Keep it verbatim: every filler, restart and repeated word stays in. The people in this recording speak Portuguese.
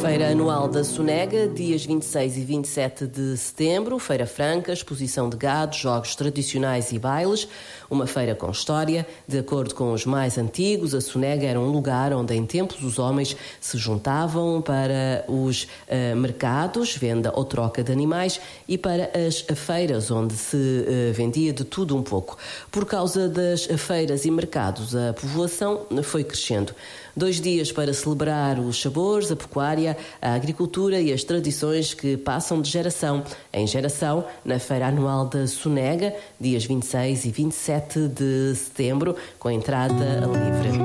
Feira Anual da Sonega, dias vinte e seis e vinte e sete de setembro, feira franca, exposição de gado, jogos tradicionais e bailes, uma feira com história. De acordo com os mais antigos, a Sonega era um lugar onde em tempos os homens se juntavam para os uh, mercados, venda ou troca de animais, e para as feiras, onde se uh, vendia de tudo um pouco. Por causa das feiras e mercados, a povoação foi crescendo. Dois dias para celebrar os sabores, a pecuária, a agricultura e as tradições que passam de geração em geração na Feira Anual da Sonega, dias vinte e seis e vinte e sete de setembro, com entrada livre.